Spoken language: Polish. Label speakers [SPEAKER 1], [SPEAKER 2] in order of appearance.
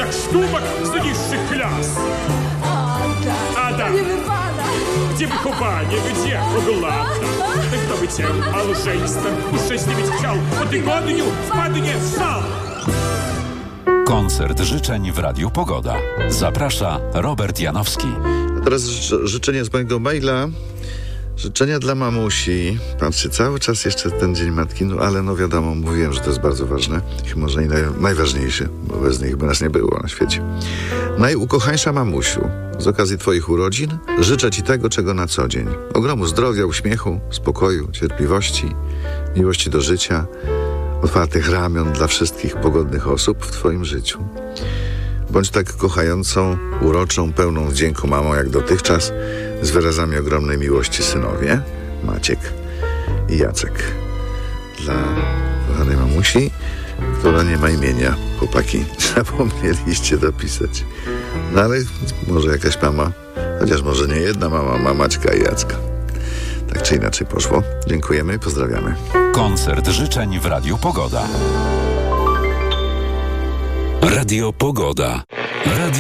[SPEAKER 1] jak sztumak z niższych klas.
[SPEAKER 2] Tak, nie wypada.
[SPEAKER 1] Gdzie wychowanie, gdzie ogląda? Kto by cię małżeństwem uszczęśliwić chciał? Po tygodniu wpadnie w szał.
[SPEAKER 3] Koncert życzeń w Radiu Pogoda. Zaprasza Robert Janowski.
[SPEAKER 4] A teraz życzenia z mojego maila. Życzenia dla mamusi. Patrzcie, cały czas jeszcze ten Dzień Matki, no ale no wiadomo, mówiłem, że to jest bardzo ważne i może i najważniejsze, bo bez nich by nas nie było na świecie. Najukochańsza mamusiu, z okazji twoich urodzin życzę ci tego, czego na co dzień. Ogromu zdrowia, uśmiechu, spokoju, cierpliwości, miłości do życia, otwartych ramion dla wszystkich pogodnych osób w twoim życiu. Bądź tak kochającą, uroczą, pełną wdzięku mamą jak dotychczas, z wyrazami ogromnej miłości synowie, Maciek i Jacek. Dla kochanej mamusi, która nie ma imienia. Chłopaki zapomnieliście dopisać. No ale może jakaś mama, chociaż może nie jedna mama, ma Maćka i Jacka. Tak czy inaczej poszło. Dziękujemy i pozdrawiamy.
[SPEAKER 3] Koncert życzeń w Radiu Pogoda. Radio Pogoda.